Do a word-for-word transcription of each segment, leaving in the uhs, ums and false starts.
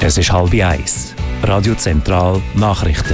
Es ist halb eins. Radio Zentral Nachrichten.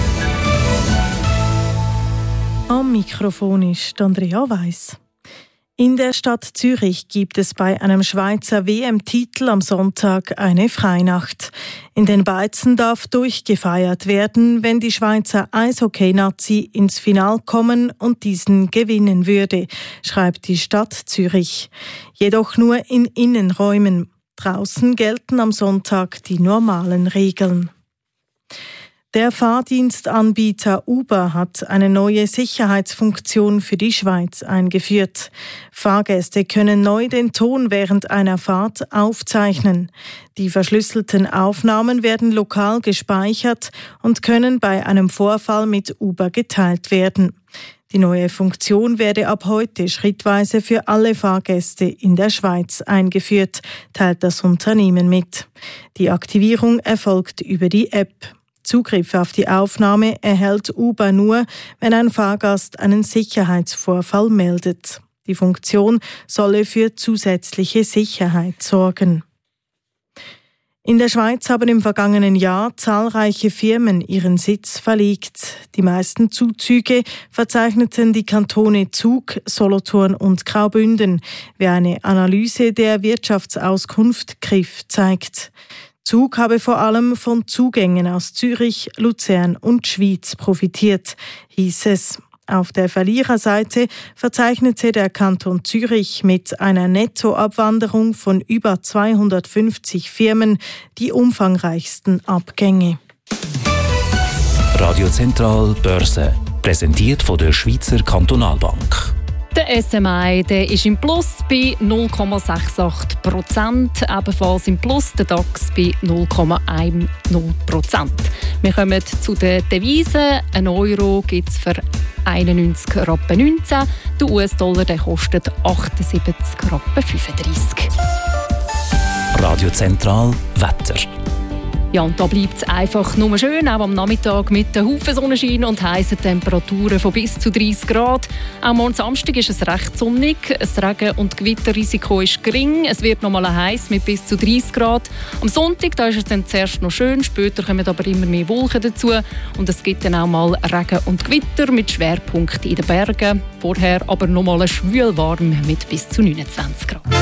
Am Mikrofon ist Andrea Weiss. In der Stadt Zürich gibt es bei einem Schweizer W M-Titel am Sonntag eine Freinacht. In den Beizen darf durchgefeiert werden, wenn die Schweizer Eishockey-Nazi ins Finale kommen und diesen gewinnen würde, schreibt die Stadt Zürich. Jedoch nur in Innenräumen. Draußen gelten am Sonntag die normalen Regeln. Der Fahrdienstanbieter Uber hat eine neue Sicherheitsfunktion für die Schweiz eingeführt. Fahrgäste können neu den Ton während einer Fahrt aufzeichnen. Die verschlüsselten Aufnahmen werden lokal gespeichert und können bei einem Vorfall mit Uber geteilt werden. Die neue Funktion werde ab heute schrittweise für alle Fahrgäste in der Schweiz eingeführt, teilt das Unternehmen mit. Die Aktivierung erfolgt über die App. Zugriff auf die Aufnahme erhält Uber nur, wenn ein Fahrgast einen Sicherheitsvorfall meldet. Die Funktion solle für zusätzliche Sicherheit sorgen. In der Schweiz haben im vergangenen Jahr zahlreiche Firmen ihren Sitz verlegt. Die meisten Zuzüge verzeichneten die Kantone Zug, Solothurn und Graubünden, wie eine Analyse der Wirtschaftsauskunft K R I F zeigt. Zug habe vor allem von Zugängen aus Zürich, Luzern und Schwyz profitiert, hieß es. Auf der Verliererseite verzeichnete der Kanton Zürich mit einer Nettoabwanderung von über zweihundertfünfzig Firmen die umfangreichsten Abgänge. Radio Zentral Börse, präsentiert von der Schweizer Kantonalbank. Der S M I der ist im Plus bei null Komma achtundachtzig Prozent, ebenfalls im Plus der DAX bei null Komma zehn Prozent. Wir kommen zu den Devisen. Ein Euro gibt es für einundneunzig Rappen neunzehn, der U S-Dollar der kostet achtundsiebzig Rappen fünfunddreissig. Radio Zentral Wetter. Ja, und da bleibt es einfach nur schön, auch am Nachmittag mit einem Haufen Sonnenschein und heißen Temperaturen von bis zu dreißig Grad. Auch morgen Samstag ist es recht sonnig, das Regen- und Gewitterrisiko ist gering, es wird noch mal heiß mit bis zu dreißig Grad. Am Sonntag da ist es dann zuerst noch schön, später kommen aber immer mehr Wolken dazu und es gibt dann auch mal Regen und Gewitter mit Schwerpunkten in den Bergen. Vorher aber noch mal schwül warm mit bis zu neunundzwanzig Grad.